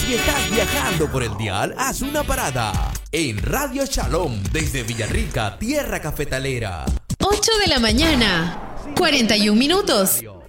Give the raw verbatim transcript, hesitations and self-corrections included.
Si estás viajando por el dial, haz una parada en Radio Shalom desde Villarrica, tierra cafetalera. ocho de la mañana, cuarenta y un minutos.